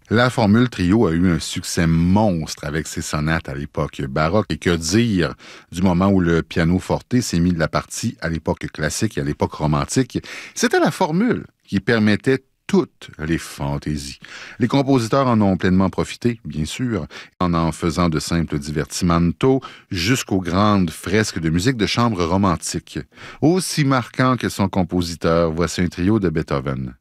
La formule trio a eu un succès monstre avec ses sonates à l'époque baroque. Et que dire du moment où le piano forte s'est mis de la partie à l'époque classique et à l'époque romantique? C'était la formule qui permettait toutes les fantaisies. Les compositeurs en ont pleinement profité, bien sûr, en faisant de simples divertimento jusqu'aux grandes fresques de musique de chambre romantique. Aussi marquant que son compositeur, voici un trio de Beethoven.